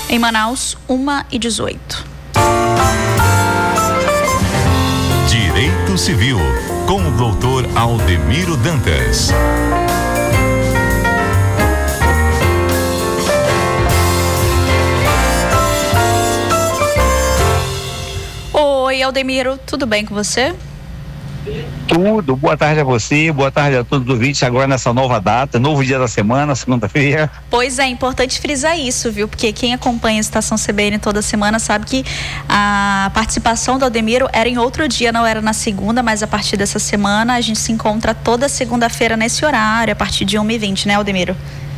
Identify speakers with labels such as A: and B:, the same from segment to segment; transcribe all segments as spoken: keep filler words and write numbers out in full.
A: Em Manaus, uma e dezoito.
B: Direito Civil, com o doutor Aldemiro Dantas.
A: Oi, Aldemiro, tudo bem com você?
C: Tudo, boa tarde a você, boa tarde a todos os ouvintes agora nessa nova data, novo dia da semana, segunda-feira.
A: Pois é, importante frisar isso, viu? Porque quem acompanha a Estação C B N toda semana sabe que a participação do Aldemiro era em outro dia, não era na segunda, mas a partir dessa semana a gente se encontra toda segunda-feira nesse horário, a partir de uma e vinte, né, Aldemiro?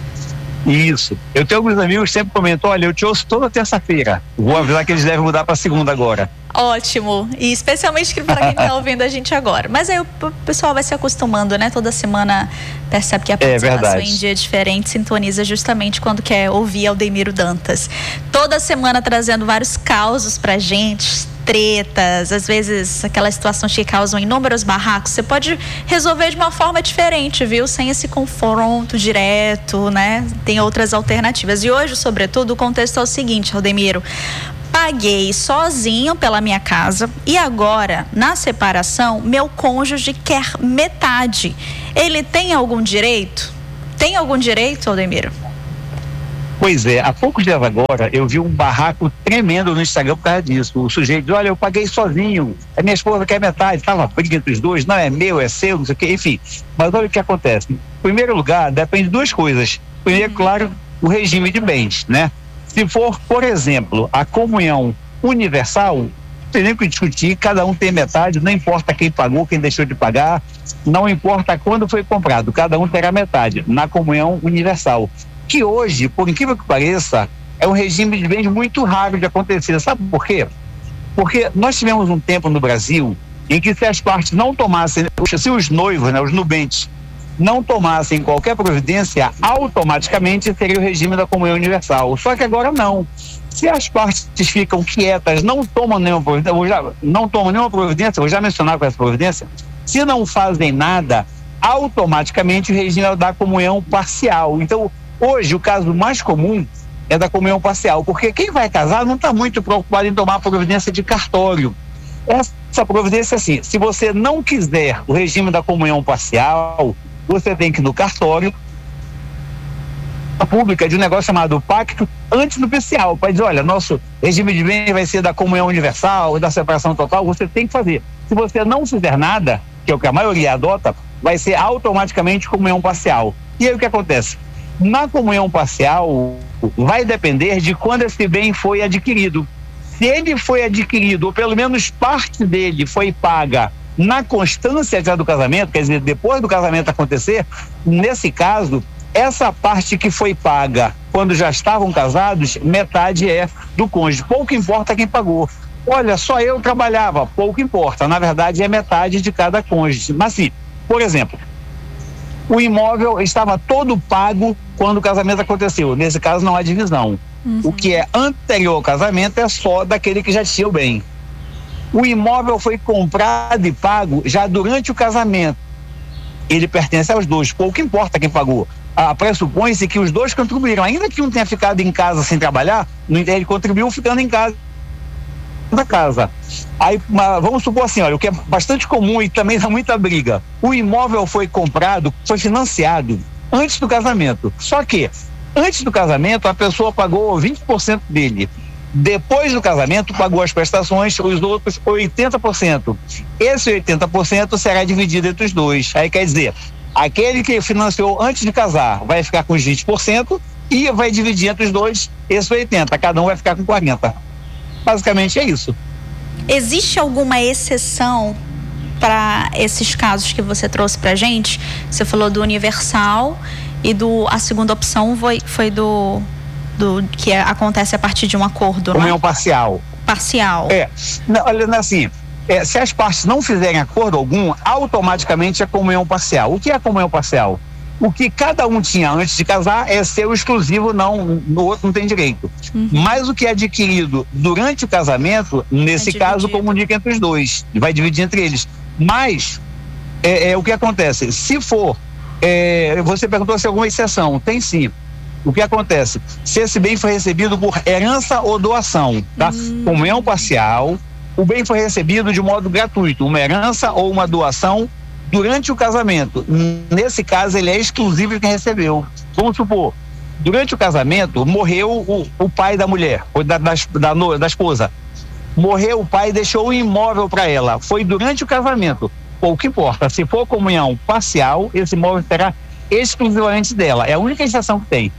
C: Isso, eu tenho alguns amigos que sempre comentam, olha, eu te ouço toda terça-feira, vou avisar que eles devem mudar para segunda agora.
A: Ótimo, e especialmente para quem está ouvindo a gente agora. Mas aí o pessoal vai se acostumando, né? Toda semana percebe que a participação é em dia diferente sintoniza justamente quando quer ouvir Aldemiro Dantas. Toda semana trazendo vários causos pra gente, tretas, às vezes aquelas situações que causam inúmeros barracos. Você pode resolver de uma forma diferente, viu? Sem esse confronto direto, né? Tem outras alternativas. E hoje, sobretudo, o contexto é o seguinte, Aldemiro. Paguei sozinho pela minha casa e agora, na separação, meu cônjuge quer metade. Ele tem algum direito? Tem algum direito, Aldemiro?
C: Pois é, há poucos dias agora eu vi um barraco tremendo no Instagram por causa disso. O sujeito diz, olha, eu paguei sozinho, a minha esposa quer metade, estava briga entre os dois, não é meu, é seu, não sei o que, enfim. Mas olha o que acontece. Em primeiro lugar, depende de duas coisas. Primeiro, claro, o regime de bens, né? Se for, por exemplo, a comunhão universal, não tem nem o que discutir, cada um tem metade, não importa quem pagou, quem deixou de pagar, não importa quando foi comprado, cada um terá metade, na comunhão universal. Que hoje, por incrível que pareça, é um regime de bens muito raro de acontecer. Sabe por quê? Porque nós tivemos um tempo no Brasil em que se as partes não tomassem, se os noivos, né, os nubentes, não tomassem qualquer providência, automaticamente seria o regime da comunhão universal. Só que agora não. Se as partes ficam quietas, não tomam nenhuma providência, ou já, não tomam nenhuma providência, vou já mencionar com essa providência, se não fazem nada, automaticamente o regime é da comunhão parcial. Então, hoje, o caso mais comum é da comunhão parcial, porque quem vai casar não está muito preocupado em tomar providência de cartório. Essa providência, assim, se você não quiser o regime da comunhão parcial, você tem que ir no cartório pública de um negócio chamado pacto antinupcial, para dizer, olha, nosso regime de bem vai ser da comunhão universal, da separação total, você tem que fazer. Se você não fizer nada, que é o que a maioria adota, vai ser automaticamente comunhão parcial. E aí o que acontece? Na comunhão parcial, vai depender de quando esse bem foi adquirido. Se ele foi adquirido, ou pelo menos parte dele foi paga na constância já do casamento, quer dizer, depois do casamento acontecer, nesse caso, essa parte que foi paga quando já estavam casados, metade é do cônjuge. Pouco importa quem pagou. Olha, só eu trabalhava, pouco importa. Na verdade, é metade de cada cônjuge. Mas sim, por exemplo, o imóvel estava todo pago quando o casamento aconteceu. Nesse caso, não há divisão. Uhum. O que é anterior ao casamento é só daquele que já tinha o bem. O imóvel foi comprado e pago já durante o casamento. Ele pertence aos dois, pouco importa quem pagou. Ah, pressupõe-se que os dois contribuíram, ainda que um tenha ficado em casa sem trabalhar, ele contribuiu ficando em casa da casa. Aí, vamos supor assim, olha, o que é bastante comum e também dá muita briga, o imóvel foi comprado, foi financiado antes do casamento, só que antes do casamento a pessoa pagou vinte por cento dele, depois do casamento pagou as prestações, os outros oitenta por cento. Esse oitenta por cento será dividido entre os dois. Aí quer dizer, aquele que financiou antes de casar vai ficar com os vinte por cento e vai dividir entre os dois esse oitenta por cento, cada um vai ficar com quarenta por cento. Basicamente é isso.
A: Existe alguma exceção para esses casos que você trouxe pra gente? Você falou do universal e do, a segunda opção foi, foi do Do, que é, acontece a partir de um acordo.
C: Comunhão parcial.
A: Parcial.
C: É, não, olha, assim, é, se as partes não fizerem acordo algum, automaticamente é comunhão parcial. O que é comunhão parcial? O que cada um tinha antes de casar é seu exclusivo, não, no outro não tem direito. Uhum. Mas o que é adquirido durante o casamento, nesse é caso, comunica entre os dois, vai dividir entre eles. Mas, é, é o que acontece, se for, é, você perguntou se alguma exceção, tem sim. o que acontece? Se esse bem foi recebido por herança ou doação, tá? Hum. Comunhão parcial, o bem foi recebido de modo gratuito, uma herança ou uma doação durante o casamento. Nesse caso, ele é exclusivo de quem recebeu. Vamos supor, durante o casamento, morreu o, o pai da mulher, ou da, da, da, da esposa. Morreu o pai e deixou um imóvel para ela. Foi durante o casamento. Pouco importa, se for comunhão parcial, esse imóvel será exclusivamente dela. É a única exceção que tem.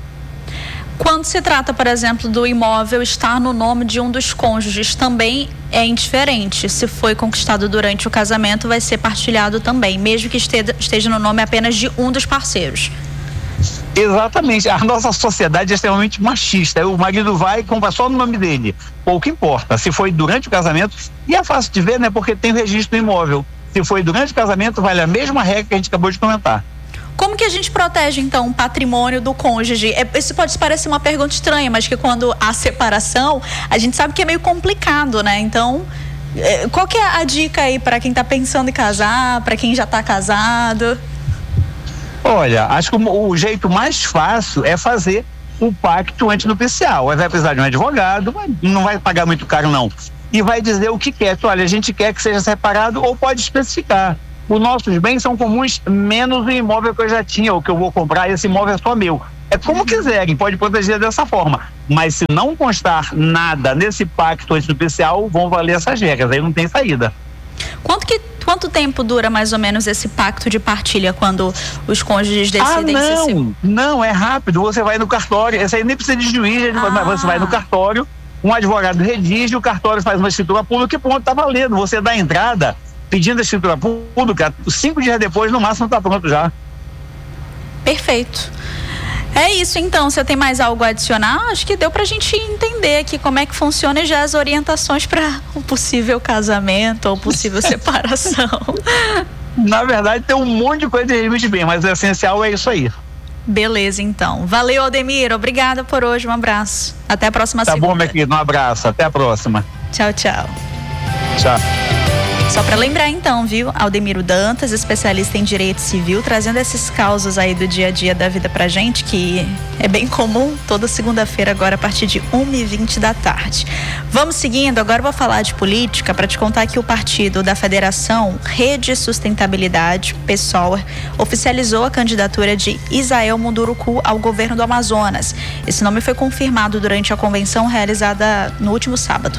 A: Quando se trata, por exemplo, do imóvel estar no nome de um dos cônjuges, também é indiferente. Se foi conquistado durante o casamento, vai ser partilhado também, mesmo que esteja no nome apenas de um dos parceiros.
C: Exatamente. A nossa sociedade é extremamente machista. O marido vai e compra só no nome dele. Pouco importa. Se foi durante o casamento, e é fácil de ver, né? Porque tem o registro do imóvel. Se foi durante o casamento, vale a mesma regra que a gente acabou de comentar.
A: Como que a gente protege, então, o patrimônio do cônjuge? É, isso pode parecer uma pergunta estranha, mas que quando há separação, a gente sabe que é meio complicado, né? Então, é, qual que é a dica aí para quem está pensando em casar, para quem já está casado?
C: Olha, acho que o, o jeito mais fácil é fazer o pacto antinupcial. Vai precisar de um advogado, mas não vai pagar muito caro, não. E vai dizer o que quer. Olha, a gente quer que seja separado ou pode especificar. Os nossos bens são comuns, menos o imóvel que eu já tinha, ou que eu vou comprar, esse imóvel é só meu. É como quiserem, pode proteger dessa forma. Mas se não constar nada nesse pacto antinupcial, vão valer essas regras, aí não tem saída.
A: Quanto, que, quanto tempo dura mais ou menos esse pacto de partilha quando os cônjuges decidem?
C: Ah, não,
A: se...
C: não, é rápido, você vai no cartório, esse aí nem precisa de juiz, ah. Você vai no cartório, um advogado redige, o cartório faz uma escritura pública e pronto, tá valendo, você dá a entrada pedindo a escritura pública, cinco dias depois, no máximo, está pronto já.
A: Perfeito. É isso, então. Você tem mais algo a adicionar? Acho que deu pra gente entender aqui como é que funciona e já as orientações para um possível casamento ou possível separação.
C: Na verdade, tem um monte de coisa de regime de bem, mas o essencial é isso aí.
A: Beleza, então. Valeu, Aldemiro. Obrigada por hoje. Um abraço. Até a próxima segunda.
C: Tá bom, minha querida. Um abraço. Até a próxima.
A: Tchau, tchau.
C: Tchau.
A: Só para lembrar então, viu? Aldemiro Dantas, especialista em direito civil, trazendo esses causos aí do dia a dia da vida pra gente, que é bem comum toda segunda-feira agora a partir de uma e vinte da tarde. Vamos seguindo, agora eu vou falar de política para te contar que o partido da Federação Rede Sustentabilidade, PSOL, oficializou a candidatura de Isael Munduruku ao governo do Amazonas. Esse nome foi confirmado durante a convenção realizada no último sábado.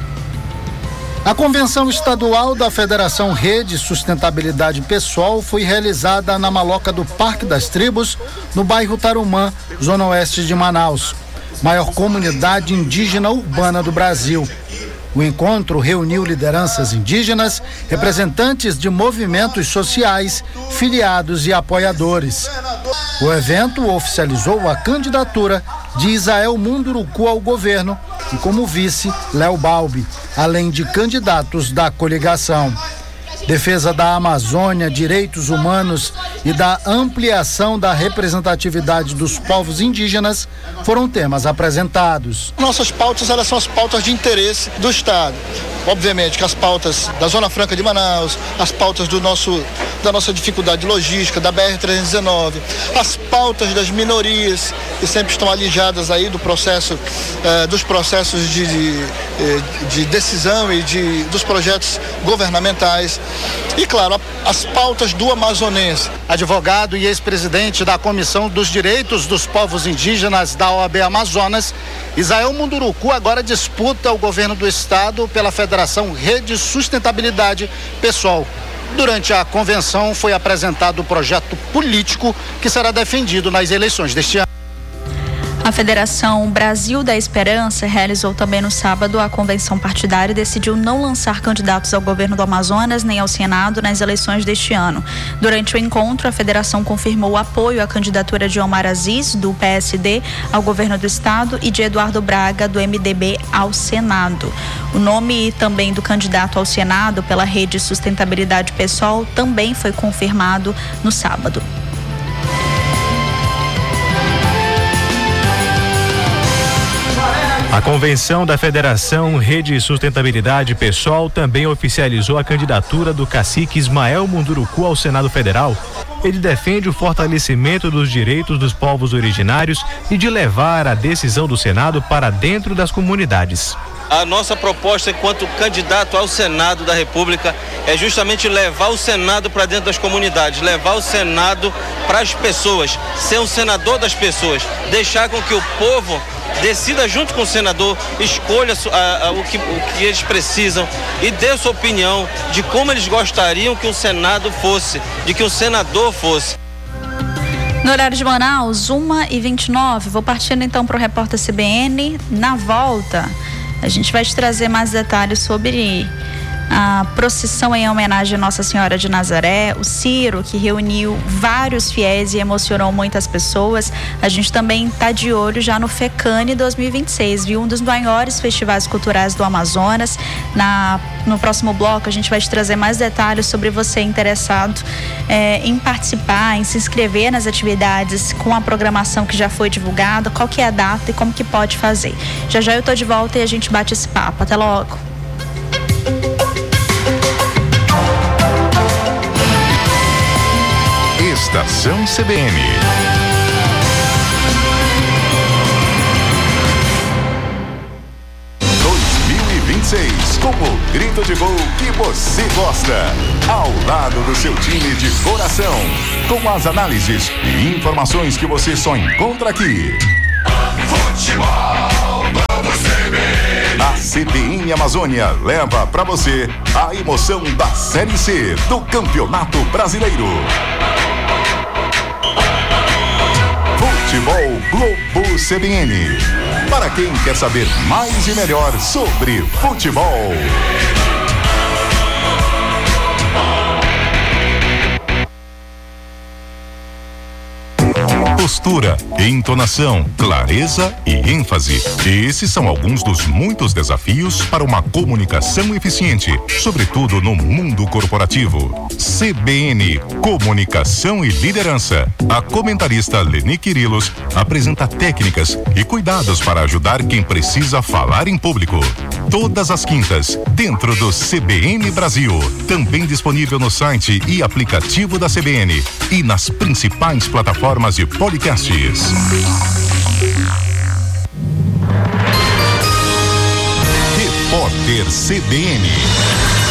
D: A convenção estadual da Federação Rede Sustentabilidade PSOL foi realizada na maloca do Parque das Tribos, no bairro Tarumã, zona oeste de Manaus, maior comunidade indígena urbana do Brasil. O encontro reuniu lideranças indígenas, representantes de movimentos sociais, filiados e apoiadores. O evento oficializou a candidatura de Isael Munduruku ao governo e, como vice, Léo Balbi, além de candidatos da coligação. Defesa da Amazônia, direitos humanos e da ampliação da representatividade dos povos indígenas foram temas apresentados.
E: Nossas pautas, elas são as pautas de interesse do Estado. Obviamente que as pautas da Zona Franca de Manaus, as pautas do nosso, da nossa dificuldade logística, da B R trezentos e dezenove, as pautas das minorias, que sempre estão alijadas aí do processo, eh, dos processos de, de, de decisão e de, dos projetos governamentais. E, claro, as pautas do amazonense.
D: Advogado e ex-presidente da Comissão dos Direitos dos Povos Indígenas da O A B Amazonas, Isael Munduruku agora disputa o governo do estado pela Federação Rede Sustentabilidade PSOL. Durante a convenção foi apresentado o projeto político que será defendido nas eleições deste ano.
A: A Federação Brasil da Esperança realizou também no sábado a convenção partidária e decidiu não lançar candidatos ao governo do Amazonas nem ao Senado nas eleições deste ano. Durante o encontro, a federação confirmou o apoio à candidatura de Omar Aziz, do P S D, ao governo do estado e de Eduardo Braga, do M D B, ao Senado. O nome também do candidato ao Senado pela Rede Sustentabilidade PSOL também foi confirmado no sábado.
F: A convenção da Federação Rede Sustentabilidade PSOL também oficializou a candidatura do cacique Ismael Munduruku ao Senado Federal. ele defende o fortalecimento dos direitos dos povos originários e de levar a decisão do Senado para dentro das comunidades.
G: A nossa proposta enquanto candidato ao Senado da República é justamente levar o Senado para dentro das comunidades, levar o Senado para as pessoas, ser um senador das pessoas, deixar com que o povo decida junto com o senador, escolha a, a, o, que, o que eles precisam e dê sua opinião de como eles gostariam que um Senado fosse, de que um senador fosse.
A: No horário de Manaus, uma e vinte e nove, vou partindo então para o repórter C B N. Na volta, a gente vai te trazer mais detalhes sobre a procissão em homenagem a Nossa Senhora de Nazaré, o Ciro, que reuniu vários fiéis e emocionou muitas pessoas. A gente também está de olho já no FECANE dois mil e vinte e seis, viu? Um dos maiores festivais culturais do Amazonas. Na, no próximo bloco a gente vai te trazer mais detalhes sobre você interessado é, em participar, em se inscrever nas atividades com a programação que já foi divulgada, qual que é a data e como que pode fazer. Já já eu tô de volta e a gente bate esse papo. Até logo.
B: Estação C B N. dois mil e vinte e seis, com o grito de gol que você gosta. Ao lado do seu time de coração. Com as análises e informações que você só encontra aqui. Futebol, vamos C B N. A C B N Amazônia leva pra você a emoção da Série C do Campeonato Brasileiro. Futebol Globo C B N. Para quem quer saber mais e melhor sobre futebol. Postura, entonação, clareza e ênfase. Esses são alguns dos muitos desafios para uma comunicação eficiente, sobretudo no mundo corporativo. C B N, Comunicação e Liderança. A comentarista Leni Quirilos apresenta técnicas e cuidados para ajudar quem precisa falar em público. Todas as quintas, dentro do C B N Brasil. Também disponível no site e aplicativo da C B N e nas principais plataformas de podcasts. Repórter C B N.